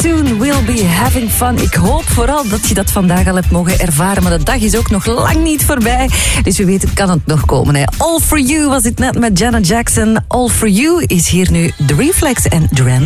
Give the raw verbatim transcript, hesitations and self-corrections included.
soon we'll be having fun. Ik hoop vooral dat je dat vandaag al hebt mogen ervaren, maar de dag is ook nog lang niet voorbij. Dus wie weet kan het nog komen. Hè. All for You was het net met Janet Jackson. All for You is hier nu The Reflex en Duran